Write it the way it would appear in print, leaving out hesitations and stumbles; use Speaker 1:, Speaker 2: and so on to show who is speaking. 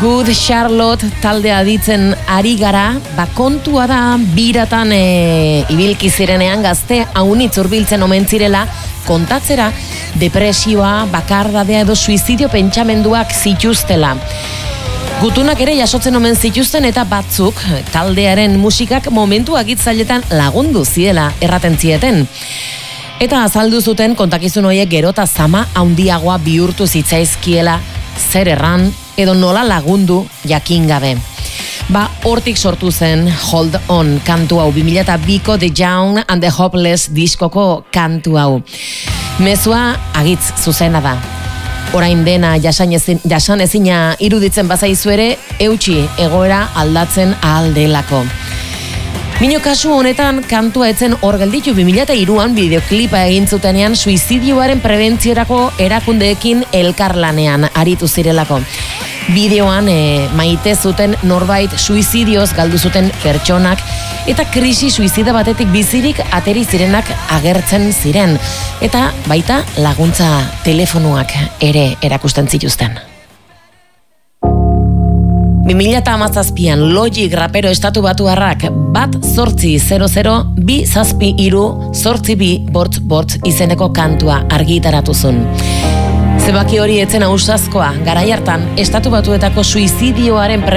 Speaker 1: Good Charlotte taldea ditzen ari gara, kontua da biratan ibilki zirenean gazte haunitz hurbiltzen omen zirela kontatzera depresioa, bakardadea edo suizidio pentsamenduak zituztela. Gutunak ere jasotzen omen zituzten eta batzuk taldearen musikak momentu agitzailetan lagundu ziela erraten zieten. Eta azaldu zuten kontakizun horiek gerota zama handiagoa bihurtu zitzaizkiela zer erran edo nola lagundu jakin gabe. Hortik sortu zen Hold On kantu hau, 2002ko The Young and the Hopeless diskoko kantu hau. Mezua agitz zuzena da. Orain dena jasan ezina iruditzen bazaizu ere, eutxi egoera aldatzen ahal delako. Mino kasu honetan kantua etzen hor gelditu 2003an bideoklipa egin zutenean suizidioaren prebentziorako erakundeekin elkarlanean aritu zirelako. Bideoan maite zuten norbait suizidioz galdu zuten pertsonak eta krisi suizida batetik bizirik ateri zirenak agertzen ziren. Eta baita laguntza telefonuak ere erakusten zituzten. 2017an Logic rapero estatu batuarrak 1-800-2-7-2 izeneko kantua argitaratu zuen. Zebaki hori etzen ausazkoa, garai hartan estatu batuetako suizidioaren